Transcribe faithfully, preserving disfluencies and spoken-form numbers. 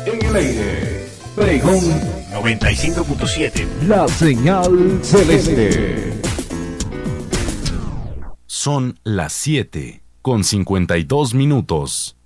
En el aire, Pregón noventa y cinco punto siete. La señal celeste. Son las siete con cincuenta y dos minutos.